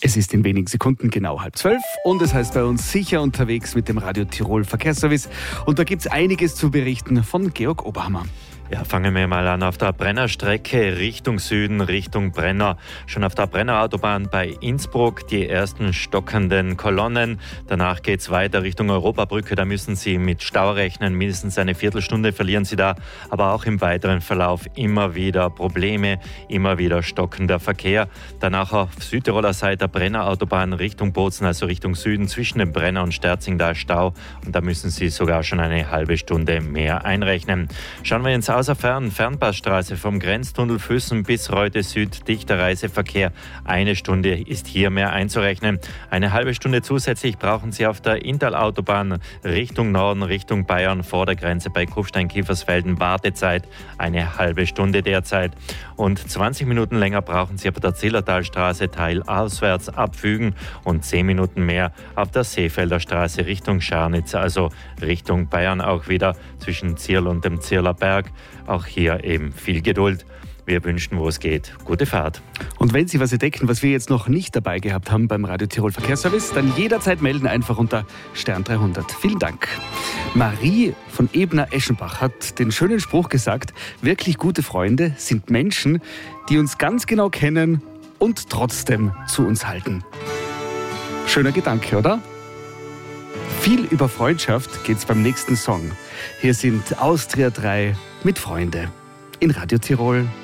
Es ist in wenigen Sekunden genau 11:30 und es heißt bei uns sicher unterwegs mit dem Radio Tirol Verkehrsservice. Und da gibt es einiges zu berichten von Georg Oberhammer. Ja, fangen wir mal an auf der Brennerstrecke Richtung Süden, Richtung Brenner. Schon auf der Brennerautobahn bei Innsbruck die ersten stockenden Kolonnen. Danach geht es weiter Richtung Europabrücke. Da müssen Sie mit Stau rechnen. Mindestens eine Viertelstunde verlieren Sie da. Aber auch im weiteren Verlauf immer wieder Probleme, immer wieder stockender Verkehr. Danach auf Südtiroler Seite der Brennerautobahn Richtung Bozen, also Richtung Süden, zwischen dem Brenner und Sterzing, da Stau. Und da müssen Sie sogar schon eine halbe Stunde mehr einrechnen. Schauen wir ins Fernpassstraße vom Grenztunnel Füssen bis Reute Süd, dichter Reiseverkehr. Eine Stunde ist hier mehr einzurechnen. Eine halbe Stunde zusätzlich brauchen Sie auf der Inntal-Autobahn Richtung Norden, Richtung Bayern, vor der Grenze bei Kufstein-Kiefersfelden. Wartezeit eine halbe Stunde derzeit. Und 20 Minuten länger brauchen Sie auf der Zillertalstraße teilauswärts abfügen und 10 Minuten mehr auf der Seefelder Straße Richtung Scharnitz, also Richtung Bayern auch wieder zwischen Zierl und dem Zierler Berg. Auch hier eben viel Geduld. Wir wünschen, wo es geht, gute Fahrt. Und wenn Sie was entdecken, was wir jetzt noch nicht dabei gehabt haben beim Radio Tirol Verkehrsservice, dann jederzeit melden, einfach unter Stern 300. Vielen Dank. Marie von Ebner-Eschenbach hat den schönen Spruch gesagt: Wirklich gute Freunde sind Menschen, die uns ganz genau kennen und trotzdem zu uns halten. Schöner Gedanke, oder? Viel über Freundschaft geht's beim nächsten Song. Hier sind Austria 3 mit Freunde in Radio Tirol.